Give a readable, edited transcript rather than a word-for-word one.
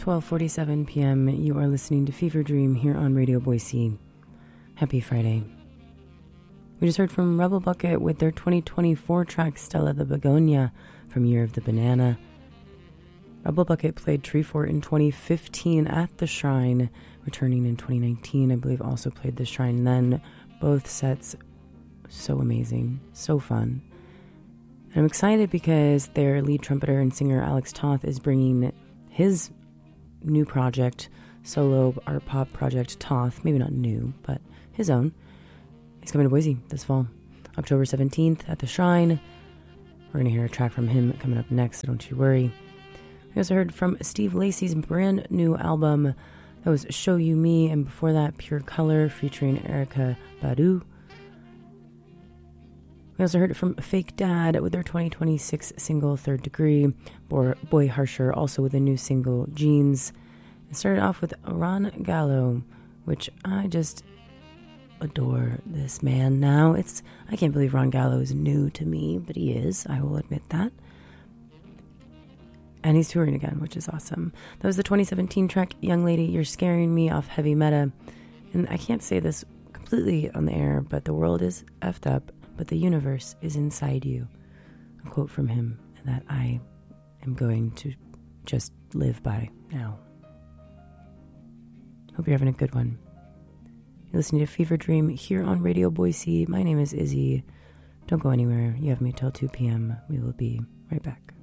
12:47 p.m. You are listening to Fever Dream here on Radio Boise. Happy Friday. We just heard from Rebel Bucket with their 2024 track Stella the Begonia from Year of the Banana. Rebel Bucket played Treefort in 2015 at the Shrine, returning in 2019. I believe also played the Shrine then. Both sets so amazing, so fun. And I'm excited because their lead trumpeter and singer Alex Toth is bringing his new project, solo art pop project Toth, maybe not new, but his own. He's coming to Boise this fall, October 17th at the Shrine. We're going to hear a track from him coming up next, so don't you worry. We also heard from Steve Lacy's brand new album. That was Show You Me, and before that, Pure Color featuring Erykah Badu. We also heard from Fake Dad with their 2026 single Third Degree. Boy Harsher also with a new single Jeans. And started off with Ron Gallo, which I just adore this man now. I can't believe Ron Gallo is new to me, but he is. I will admit that. And he's touring again, which is awesome. That was the 2017 track Young Lady, You're Scaring Me off Heavy Meta. And I can't say this completely on the air, but the world is effed up, but the universe is inside you. A quote from him that I am going to just live by now. Hope you're having a good one. You're listening to Fever Dream here on Radio Boise. My name is Izzy. Don't go anywhere. You have me till 2 p.m. We will be right back.